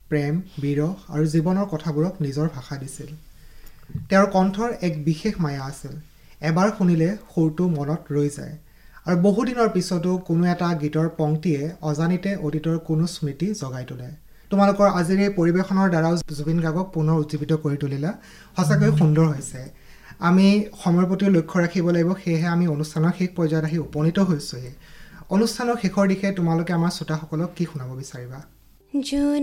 প্ৰেম, বিৰহ আৰু জীৱনৰ কথাবোৰক নিজৰ ভাষা দিছিল। তেওঁৰ কণ্ঠৰ এক বিশেষ মায়া আছিল। এবাৰ শুনিলে সুৰটো মনত ৰৈ যায় আৰু বহুদিনৰ পিছতো কোনো এটা গীতৰ পংক্তিয়ে অজানিতে অতীতৰ কোনো স্মৃতি জগাই তোলে। তোমালোকৰ আজিৰ এই পৰিৱেশনৰ দ্বাৰাও জুবিন গাৰ্গক পুনৰ উজ্জীৱিত কৰি তুলিলা। সঁচাকৈ সুন্দৰ হৈছে। আমি সময়ৰ প্ৰতিও লক্ষ্য ৰাখিব লাগিব, সেয়েহে আমি অনুষ্ঠানৰ শেষ পৰ্যায়ত আহি উপনীত হৈছোঁহি। অনুষ্ঠানৰ শেষৰ দিশে তোমালোকে আমাৰ শ্ৰোতাসকলক কি শুনাব বিচাৰিবা?